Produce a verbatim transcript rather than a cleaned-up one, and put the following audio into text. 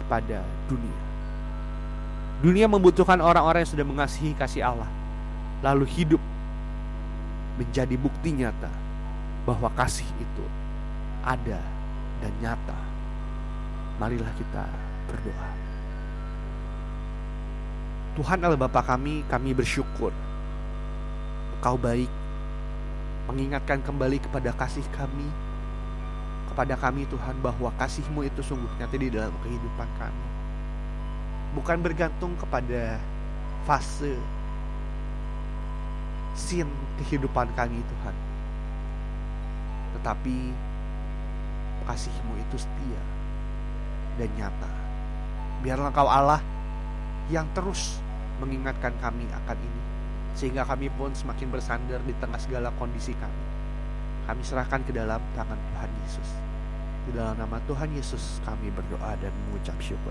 daripada dunia. Dunia membutuhkan orang-orang yang sudah mengasihi kasih Allah, lalu hidup menjadi bukti nyata bahwa kasih itu ada dan nyata. Marilah kita berdoa. Tuhan Allah Bapa kami, kami bersyukur Engkau baik, mengingatkan kembali kepada kasih kami, kepada kami Tuhan, bahwa kasih-Mu itu sungguh nyata di dalam kehidupan kami. Bukan bergantung kepada fase scene kehidupan kami Tuhan, tetapi kasih-Mu itu setia dan nyata. Biarlah Engkau Allah yang terus mengingatkan kami akan ini, sehingga kami pun semakin bersandar di tengah segala kondisi kami. Kami serahkan ke dalam tangan Tuhan Yesus. Di dalam nama Tuhan Yesus kami berdoa dan mengucap syukur.